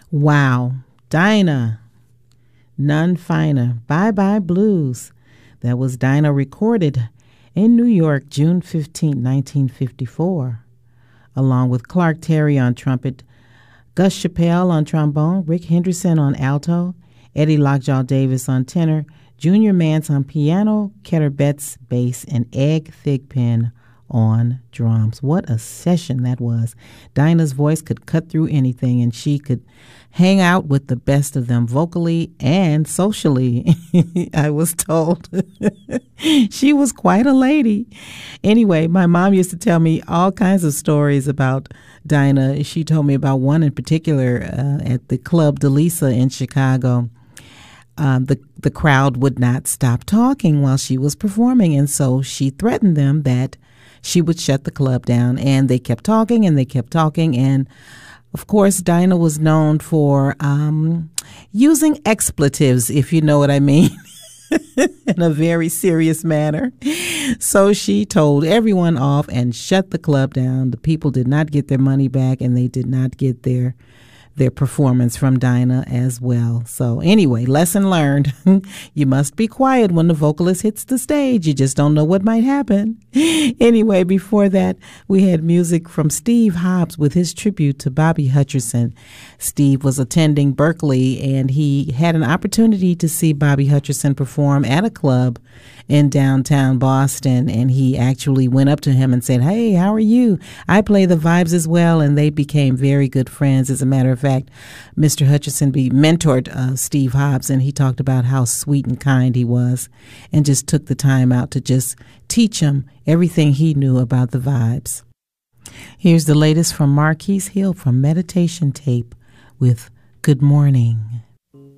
Wow. Dinah, None Finer, Bye Bye Blues. That was Dinah, recorded in New York, June 15, 1954, along with Clark Terry on trumpet, Gus Chappelle on trombone, Rick Henderson on alto, Eddie Lockjaw Davis on tenor, Junior Mance on piano, Ketter Betts bass, and Egg Thigpen on drums. What a session that was. Dinah's voice could cut through anything, and she could hang out with the best of them vocally and socially, I was told. She was quite a lady. Anyway, my mom used to tell me all kinds of stories about Dinah. She told me about one in particular at the Club DeLisa in Chicago. The crowd would not stop talking while she was performing, and so she threatened them that she would shut the club down. And they kept talking and they kept talking. And of course, Dinah was known for using expletives, if you know what I mean, in a very serious manner. So she told everyone off and shut the club down. The people did not get their money back, and they did not get their performance from Dinah as well. So anyway, lesson learned. You must be quiet when the vocalist hits the stage. You just don't know what might happen. Anyway, before that, we had music from Steve Hobbs with his tribute to Bobby Hutcherson. Steve was attending Berkeley, and he had an opportunity to see Bobby Hutcherson perform at a club in downtown Boston, and he actually went up to him and said, "Hey, how are you? I play the vibes as well," and they became very good friends. As a matter of fact, Mr. Hutcherson mentored Steve Hobbs, and he talked about how sweet and kind he was, and just took the time out to just teach him everything he knew about the vibes. Here's the latest from Marquise Hill from Meditation Tape with Good Morning.